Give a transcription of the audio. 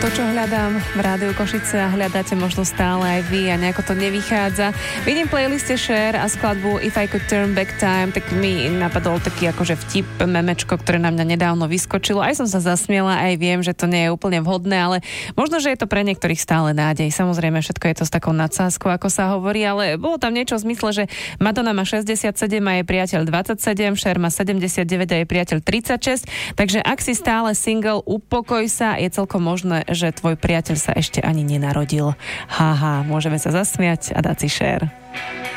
to, čo hľadám v Rádiu Košice a hľadáte možno stále aj vy a nejako to nevychádza. Vidím v playliste Cher a skladbu If I Could Turn Back Time, tak mi napadol taký akože vtip, memečko, ktoré na mňa nedávno vyskočilo. Aj som sa zasmiela, aj viem, že to nie je úplne vhodné, ale možno, že je to pre niektorých stále nádej. Samozrejme, všetko je to s takou nadsázkou, ako sa hovorí, ale bolo tam niečo v zmysle, že Madonna má 67 a jej priateľ 27, Cher má 79 a jej priateľ 36, takže ak si stále single, upokoj sa, je celkom možné, že tvoj priateľ sa ešte ani nenarodil. Haha, môžeme sa zasmiať a dať si Cher.